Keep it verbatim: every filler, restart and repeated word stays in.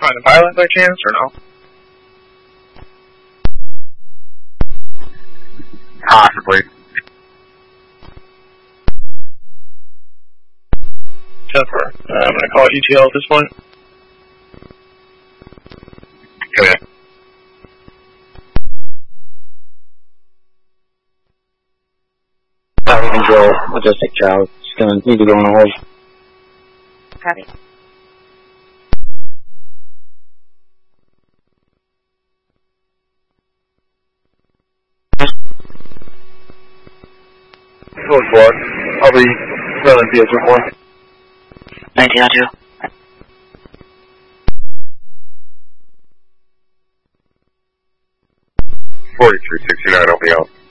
Find a pilot by chance, or no? Possibly. Jennifer, uh, I'm going to call E T L at this point. Okay. Tower control, logistic child. Just gonna need to go on a hold. Copy. Code four. I'll be running vehicle four. nineteen oh two. forty-three sixty-nine, I'll be out.